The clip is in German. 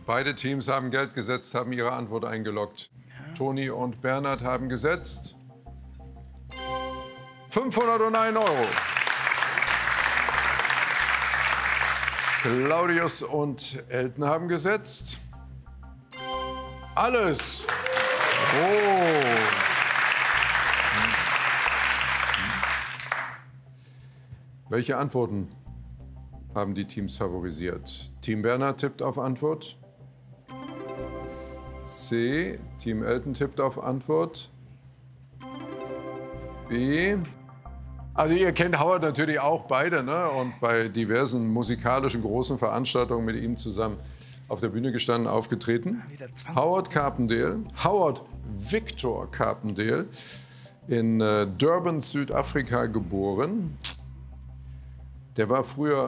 Beide Teams haben Geld gesetzt, haben ihre Antwort eingeloggt. Ja. Toni und Bernhard haben gesetzt 501 €. Claudius und Elton haben gesetzt alles. Oh. Welche Antworten haben die Teams favorisiert? Team Bernhard tippt auf Antwort C. Team Elton tippt auf Antwort B. Also ihr kennt Howard natürlich auch beide, ne? Und bei diversen musikalischen großen Veranstaltungen mit ihm zusammen auf der Bühne gestanden, aufgetreten. Howard Carpendale, Howard Victor Carpendale, in Durban, Südafrika geboren. Der war früher